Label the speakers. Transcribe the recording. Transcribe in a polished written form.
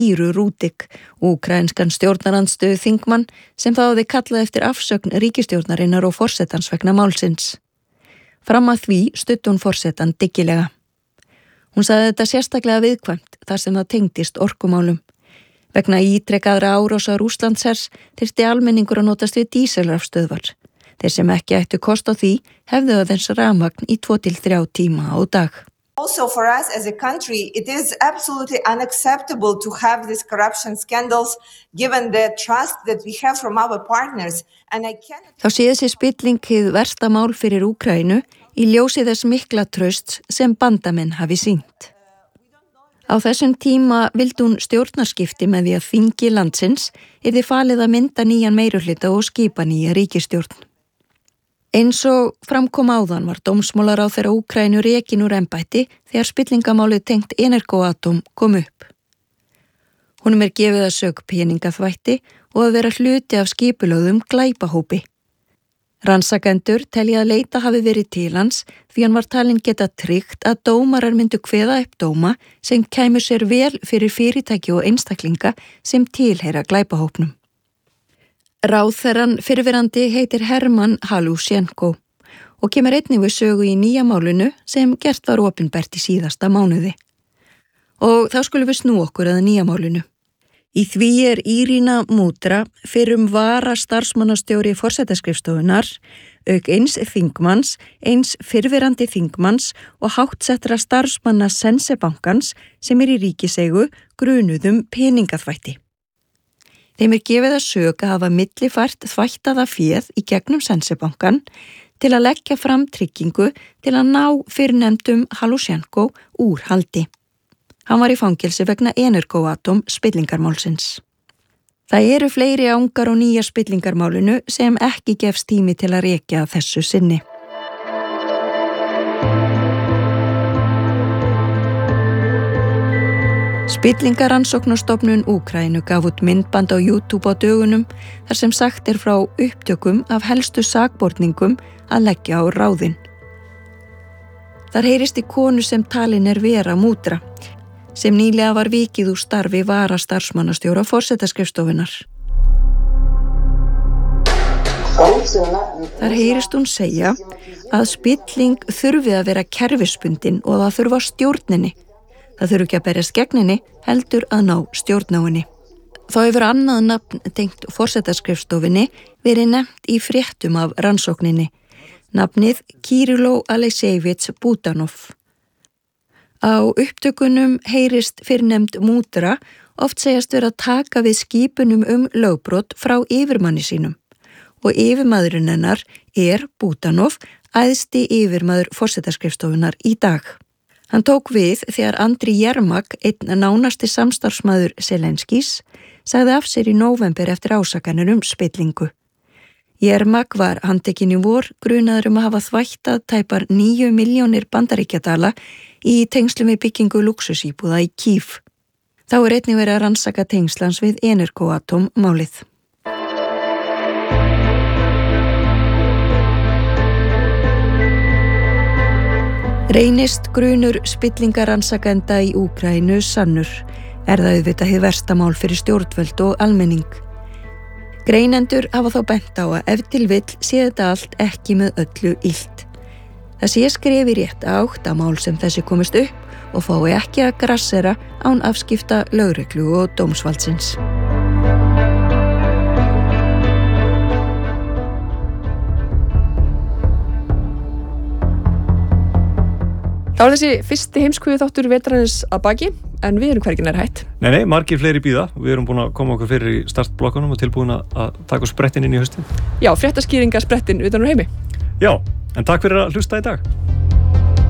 Speaker 1: Íru Rúdik, úkraínskan stjórnarandstöðu þingmann sem þá hafði kallað eftir afsögn ríkisstjórnarinnar og forsetans vegna málsins. Fram að því studdi hún forsetan dyggilega. Hún sagði þetta sérstaklega viðkvæmt þar sem það tengdist orkumálum. Vegna ítrekaðra árása Rússlandshers þyrfti almenningur að notast við díselrafstöðvar. Þeir sem ekki ættu kost á því hefðu aðeins rafmagn í 2 til 3 tíma á dag.
Speaker 2: Also for us as a country, it is absolutely unacceptable to have these corruption scandals given the trust that we have from our partners.
Speaker 1: Þá sé þessi spilling hið versta mál fyrir Úkraínu í ljósi þess mikla trausts sem bandamenn hafi sýnt. Á þessum tíma vildi hún stjórnarskipti með því að þingi landsins yrði falið að mynda nýjan meirihluta og skipa nýja ríkisstjórn. Eins og framkom áðan var dómsmálaráðherra Úkraínu rekin úr embætti þegar spillingamálið tengt Energoatom kom upp. Honum gefið að sök peningaþvætti og að vera hluti af skipulögðum glæpahópi. Rannsakendur telja að leita hafi verið til hans því hann var talinn geta tryggt að dómarar myndu kveða upp dóma sem kæmu sér vel fyrir fyrirtæki og einstaklinga sem tilheyra glæpahópnum. Ráðherrann fyrrverandi heitir Herman Halushenko og kemur einnig við sögu í nýja málinu sem gert var opinbert í síðasta mánuði. Og þá skulum við snú okkur að nýja málinu. Í því Irina Mudra, fyrrum vara starfsmannastjóri forsetaskrifstofunar, auk eins þingmanns, eins fyrrverandi þingmanns og háttsettra starfsmanna Sensebankans sem í ríkiseigu grunuðum peningaþvætti. Þeim gefið að sök að hafa millifært þvættaða féð í gegnum Sensebankan til að leggja fram tryggingu til að ná fyrrnefndum Halushenko úr haldi. Hann var í fangelsi vegna Energoatom spillingarmálsins. Það eru fleiri angar á nýja spillingarmálinu sem ekki gefst tími til að rekja þessu sinni. Spillingarannsóknarstofnun Úkraínu gaf út myndband á YouTube á dögunum þar sem sagt frá upptökum af helstu sakborningum að leggja á ráðin. Þar heyrist í konu sem talin vera Mudra, sem nýlega var vikið úr starfi vara starfsmannastjóra forsetaskrifstofunar. Þar heyrist hún segja að spilling þurfi að vera kerfisbundin og það þurfa stjórninni. Það þurfi ekki að berjast gegn henni, heldur að ná stjórn á henni. Þá hefur annað nafn tengt forsetaskrifstofunni verið nefnt í fréttum af rannsókninni. Nafnið Kirilló Aleksejevits Budanov. Á upptökunum heyrist fyrrnefnd Mudra oft segjast vera að taka við skipunum lögbrot frá yfirmanni sínum. Og yfirmaðurinn hennar Budanov, æðsti yfirmaður forsetaskrifstofunar í dag. Hann tók við þegar Andri Jermak, einn nánasti samstarfsmaður Zelenskís, sagði af sér í nóvember eftir ásakanir spillingu. Jermak var handtekinn í vor, grunaður að hafa þvættað tæpar 9 milljónir bandaríkjadala í tengslum við byggingu lúxusíbúða í Kív. Þá einnig verið að rannsaka tengslans við Energoatom málið. Reynist grunur spillingarannsakenda í Úkraínu sannur, það auðvitað hið versta mál fyrir stjórnvöld og almenning. Greinendur hafa þá bent á að ef til vill sé þetta allt ekki með öllu illt. Það sé skref í rétt átt að mál sem þessi komist upp og fái ekki að grassera án afskipta lögreglu og dómsvaldsins.
Speaker 3: Það var þessi fyrsti heimskviðuþáttur vetrarins að baki, en við erum hvergi nær hætt.
Speaker 4: Nei, margir fleiri bíða. Við erum búin að koma okkur fyrir í startblokkunum og tilbúin að taka sprettin inn í haustið.
Speaker 3: Já, fréttaskýringa sprettin utan úr heimi.
Speaker 4: Já, en takk fyrir að hlusta í dag.